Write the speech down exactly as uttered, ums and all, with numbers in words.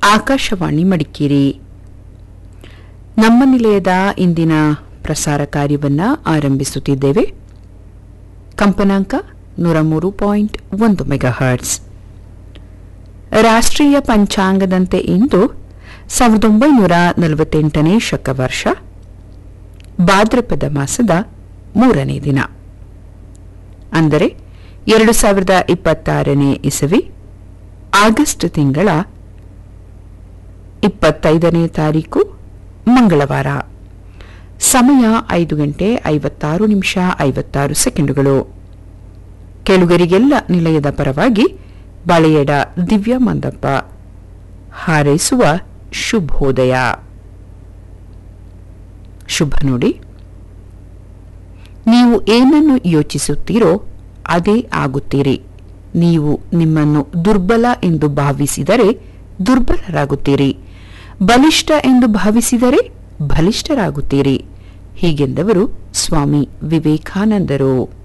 ಆಕಾಶವಾಣಿ ಮಡಿಕೇರಿ. ನಮ್ಮ ನಿಲಯದ ಇಂದಿನ ಪ್ರಸಾರ ಕಾರ್ಯವನ್ನು ಆರಂಭಿಸುತ್ತಿದ್ದೇವೆ. ಕಂಪನಾಂಕ ನೂರ ಮೂರು ಪಾಯಿಂಟ್ ಒಂದು ಮೆಗಾಹರ್ಟ್ಸ್. ರಾಷ್ಟ್ರೀಯ ಪಂಚಾಂಗದಂತೆ ಇಂದು ಸಾವಿರದ ಒಂಬೈನೂರ ನಲವತ್ತೆಂಟನೇ ಶಕವರ್ಷ ಭಾದ್ರಪದ ಮಾಸದ ಮೂರನೇ ದಿನ, ಅಂದರೆ ಎರಡು ಸಾವಿರದ ಇಪ್ಪತ್ತಾರನೇ ಇಸವಿ ಆಗಸ್ಟ್ ತಿಂಗಳ ಇಪ್ಪತ್ತೈದನೇ ತಾರೀಕು ಮಂಗಳವಾರ. ಸಮಯ ಐದು ಗಂಟೆ ಐವತ್ತಾರು ನಿಮಿಷ ಐವತ್ತಾರು ಸೆಕೆಂಡುಗಳು. ಕೇಳುಗರಿಗೆಲ್ಲ ನಿಲಯದ ಪರವಾಗಿ ಬಾಳೆಯಡ ದಿವ್ಯ ಮಂದಪ್ಪ ಹಾರೈಸುವ ಶುಭೋದಯ. ಶುಭ ನುಡಿ. ನೀವು ಏನನ್ನು ಯೋಚಿಸುತ್ತೀರೋ ಅದೇ ಆಗುತ್ತೀರಿ. ನೀವು ನಿಮ್ಮನ್ನು ದುರ್ಬಲ ಎಂದು ಭಾವಿಸಿದರೆ ದುರ್ಬಲರಾಗುತ್ತೀರಿ, ಬಲಿಷ್ಠ ಎಂದು ಭಾವಿಸಿದರೆ ಬಲಿಷ್ಠರಾಗುತ್ತೀರಿ. ಹೀಗೆಂದವರು ಸ್ವಾಮಿ ವಿವೇಕಾನಂದರು.